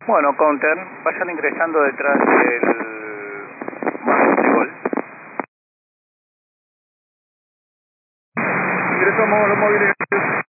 Bueno, counter, vayan ingresando detrás del marco de gol. Ingresamos los móviles.